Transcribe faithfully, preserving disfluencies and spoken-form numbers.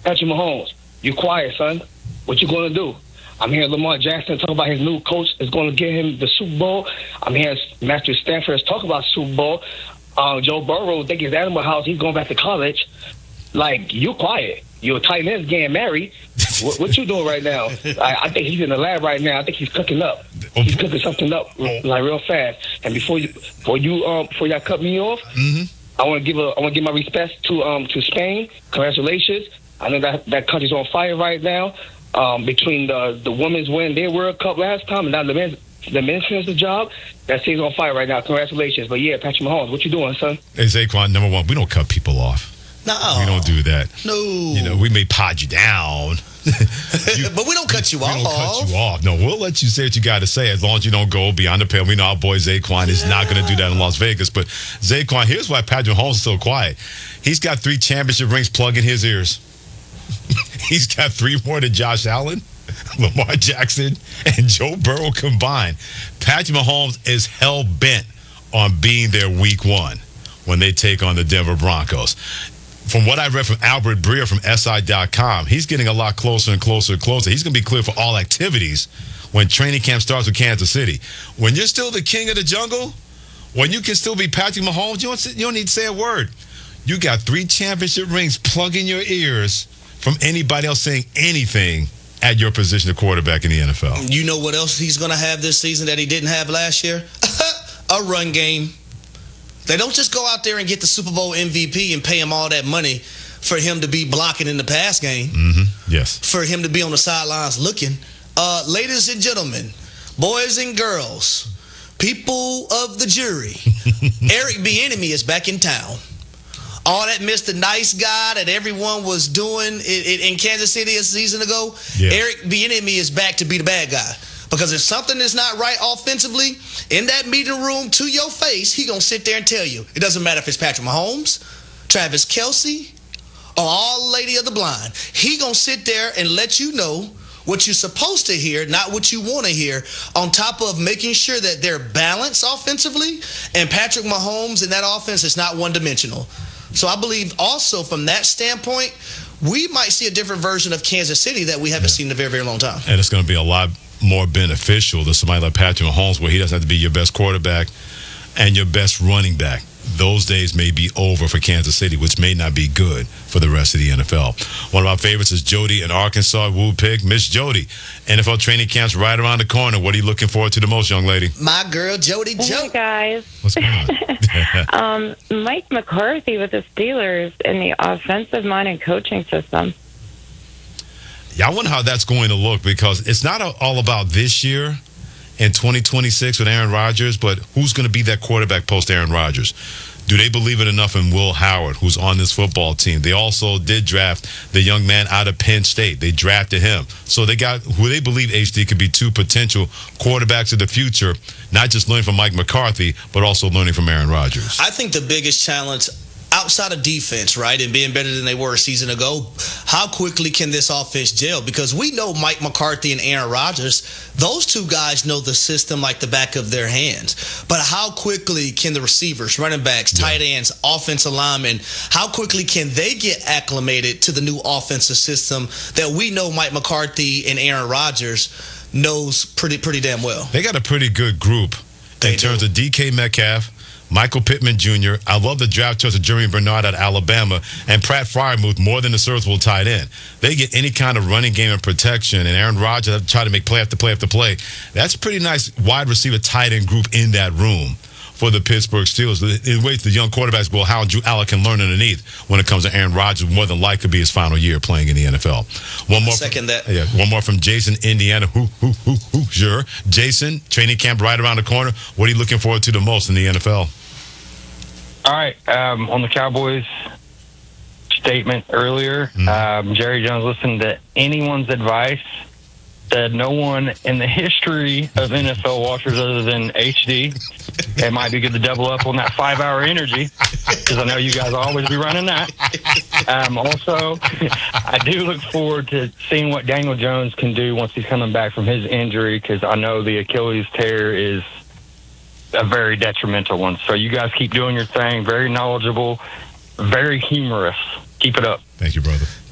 Patrick Mahomes, you quiet, son. What you going to do? I'm hearing Lamar Jackson talk about his new coach is going to get him the Super Bowl. I'm hearing Matthew Stafford is talking about Super Bowl. Uh, Joe Burrow think his Animal House, he's going back to college. Like, you quiet. Your tight end's getting married. what, what you doing right now? I, I think he's in the lab right now. I think he's cooking up. He's cooking something up like real fast. And before you, before you, um, before y'all cut me off, mm-hmm. I want to give a, I want to give my respects to um to Spain. Congratulations. I know that that country's on fire right now. Um, between the the women's win their World Cup last time and now the men's the men's finished the job. That team's on fire right now. Congratulations. But yeah, Patrick Mahomes, what you doing, son? Hey, Zaquan, number one, we don't cut people off. No. We don't do that. No. You know, we may pod you down. you, but we don't cut you we off. We don't cut you off. No, we'll let you say what you got to say as long as you don't go beyond the pale. We know our boy Zaquan is yeah. not going to do that in Las Vegas. But Zaquan, here's why Patrick Mahomes is so quiet. He's got three championship rings plugging his ears. He's got three more than Josh Allen, Lamar Jackson, and Joe Burrow combined. Patrick Mahomes is hell-bent on being there week one when they take on the Denver Broncos. From what I read from Albert Breer from S I dot com, he's getting a lot closer and closer and closer. He's going to be clear for all activities when training camp starts with Kansas City. When you're still the king of the jungle, when you can still be Patrick Mahomes, you don't, you don't need to say a word. You got three championship rings plugging your ears from anybody else saying anything at your position of quarterback in the N F L. You know what else he's going to have this season that he didn't have last year? A run game. They don't just go out there and get the Super Bowl M V P and pay him all that money for him to be blocking in the pass game. Mm-hmm. Yes. For him to be on the sidelines looking. Uh, ladies and gentlemen, boys and girls, people of the jury, Eric Bieniemy is back in town. All that Mister Nice Guy that everyone was doing in, in Kansas City a season ago, yeah. Eric Bieniemy is back to be the bad guy. Because if something is not right offensively, in that meeting room to your face, he going to sit there and tell you. It doesn't matter if it's Patrick Mahomes, Travis Kelce, or All Lady of the Blind. He going to sit there and let you know what you're supposed to hear, not what you want to hear, on top of making sure that they're balanced offensively, and Patrick Mahomes in that offense is not one-dimensional. So I believe also from that standpoint, we might see a different version of Kansas City that we haven't yeah. seen in a very, very long time. And it's going to be a lot more beneficial to somebody like Patrick Mahomes, where he doesn't have to be your best quarterback and your best running back. Those days may be over for Kansas City, which may not be good for the rest of the N F L. One of our favorites is Jody in Arkansas. Woo Pig. Miss Jody, N F L training camp's right around the corner. What are you looking forward to the most, young lady? My girl, Jody Jo. Hey, guys. What's going on? um, Mike McCarthy with the Steelers in the offensive-minded coaching system. Yeah, I wonder how that's going to look, because it's not all about this year in twenty twenty-six with Aaron Rodgers, but who's going to be that quarterback post Aaron Rodgers? Do they believe it enough in Will Howard, who's on this football team? They also did draft the young man out of Penn State. They drafted him. So they got who they believe, H D, could be two potential quarterbacks of the future, not just learning from Mike McCarthy, but also learning from Aaron Rodgers. I think the biggest challenge outside of defense, right, and being better than they were a season ago, how quickly can this offense gel? Because we know Mike McCarthy and Aaron Rodgers, those two guys know the system like the back of their hands. But how quickly can the receivers, running backs, tight ends, offensive linemen, how quickly can they get acclimated to the new offensive system that we know Mike McCarthy and Aaron Rodgers knows pretty pretty damn well? They got a pretty good group they in terms do. of D K Metcalf, Michael Pittman Junior I love the draft choice of Jeremy Bernard out of Alabama, and Pratt Freiermuth, more than a serviceable tight end. They get any kind of running game and protection, and Aaron Rodgers try to make play after play after play. That's a pretty nice wide receiver tight end group in that room for the Pittsburgh Steelers. In ways the young quarterbacks, Will Howard, Drew Allen can learn underneath when it comes to Aaron Rodgers. More than likely be his final year playing in the N F L. One more. Second from, that. Yeah, one more from Jason, Indiana. Who, who, who, who, sure. Jason, training camp right around the corner. What are you looking forward to the most in the N F L? All right, um, on the Cowboys statement earlier, mm. um, Jerry Jones listened to anyone's advice, said no one in the history of N F L watchers other than H D. It might be good to double up on that five-hour energy, because I know you guys will always be running that. Um, also, I do look forward to seeing what Daniel Jones can do once he's coming back from his injury, because I know the Achilles tear is a very detrimental one. So you guys keep doing your thing. Very knowledgeable, very humorous. Keep it up. Thank you, brother.